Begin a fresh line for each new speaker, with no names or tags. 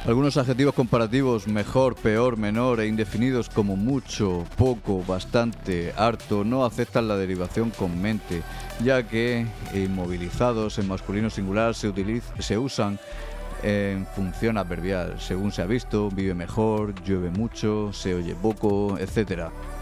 Algunos adjetivos comparativos mejor, peor, menor e indefinidos como mucho, poco, bastante, harto no aceptan la derivación con mente, ya que inmovilizados en masculino singular se usan en función adverbial, según se ha visto, vive mejor, llueve mucho, se oye poco, etc.